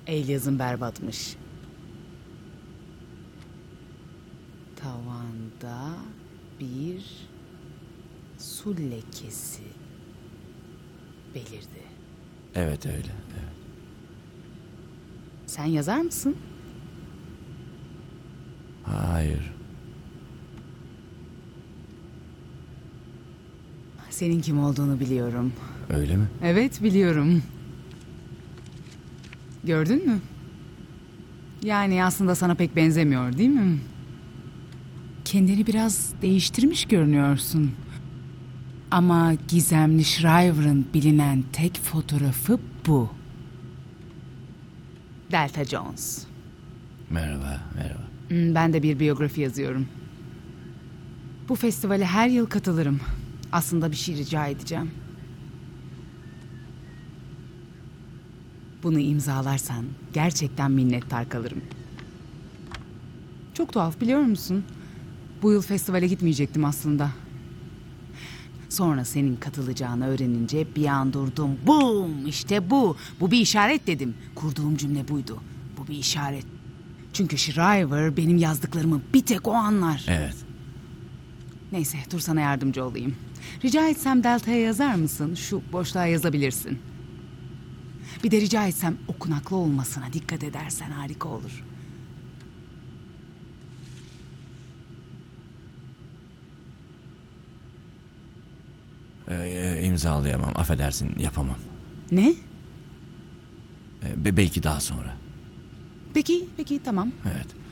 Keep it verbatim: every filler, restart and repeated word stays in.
El yazın berbatmış. Tavanda bir su lekesi belirdi. Evet öyle. Evet. Sen yazar mısın? Hayır. Senin kim olduğunu biliyorum. Öyle mi? Evet, biliyorum. Gördün mü? Yani aslında sana pek benzemiyor, değil mi? Kendini biraz değiştirmiş görünüyorsun. Ama gizemli Shriver'ın bilinen tek fotoğrafı bu. Delta Jones. Merhaba, merhaba. Hmm, Ben de bir biyografi yazıyorum. Bu festivale her yıl katılırım. Aslında bir şey rica edeceğim. Bunu imzalarsan gerçekten minnettar kalırım. Çok tuhaf, biliyor musun? Bu yıl festivale gitmeyecektim aslında. Sonra senin katılacağını öğrenince bir an durdum. Bum! İşte bu. Bu bir işaret dedim. Kurduğum cümle buydu. Bu bir işaret. Çünkü Shriver benim yazdıklarımı bir tek o anlar. Evet. Neyse, dur sana yardımcı olayım. Rica etsem Delta'ya yazar mısın? Şu boşluğa yazabilirsin. Bir de rica etsem okunaklı olmasına dikkat edersen harika olur. Ee, imzalayamam, affedersin, yapamam. Ne? Ee, be- belki daha sonra. Peki, peki tamam. Evet.